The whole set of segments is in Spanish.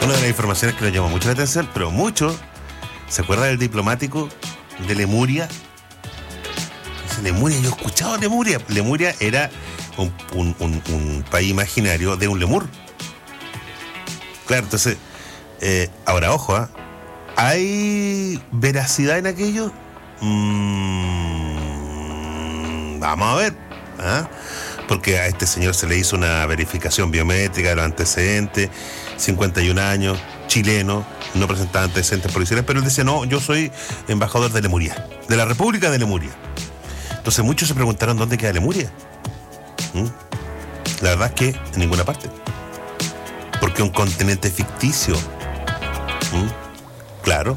Una de las informaciones que nos llamó mucho la atención, pero mucho, ¿se acuerda del diplomático de Lemuria? Dice Lemuria, yo he escuchado Lemuria. Lemuria era un país imaginario de un lemur. Claro, entonces, ahora ojo, ¿hay veracidad en aquello? Vamos a ver, porque a este señor se le hizo una verificación biométrica de los antecedentes, 51 años, chileno, no presentaba antecedentes policiales, pero él decía, no, yo soy embajador de Lemuria, de la República de Lemuria. Entonces muchos se preguntaron dónde queda Lemuria. La verdad es que en ninguna parte, porque es un continente ficticio. Claro.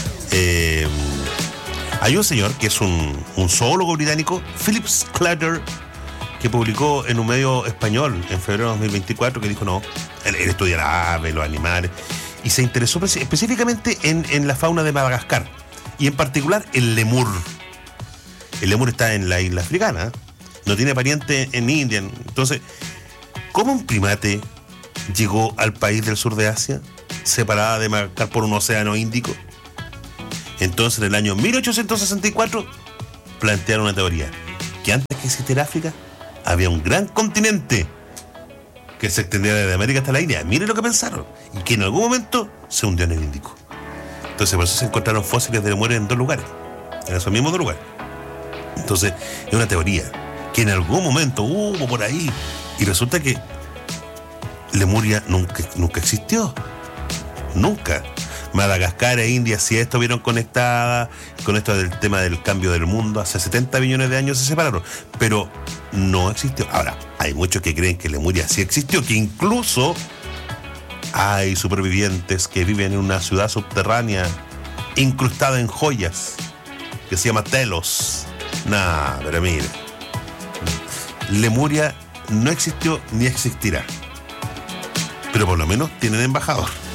Hay un señor que es un zoólogo británico, Philip Sclater, que publicó en un medio español en febrero de 2024, que dijo no, él estudia las aves, los animales, y se interesó específicamente en la fauna de Madagascar, y en particular el lemur. El lemur está en la isla africana, no tiene pariente en India. Entonces, ¿cómo un primate llegó al país del sur de Asia, separada de Madagascar por un océano Índico? Entonces, en el año 1864, plantearon una teoría, que antes que existiera África, había un gran continente que se extendía desde América hasta la India. Miren lo que pensaron. Y que en algún momento se hundió en el Índico. Entonces, por eso se encontraron fósiles de lemures en dos lugares, en esos mismos dos lugares. Entonces, es una teoría que en algún momento hubo por ahí. Y resulta que Lemuria nunca existió. Nunca. Madagascar e India sí estuvieron conectadas con esto del tema del cambio del mundo. Hace 70 millones de años se separaron, pero no existió. Ahora, hay muchos que creen que Lemuria sí existió, que incluso hay supervivientes que viven en una ciudad subterránea incrustada en joyas que se llama Telos. Nah, pero mire, Lemuria no existió ni existirá, pero por lo menos tienen embajador.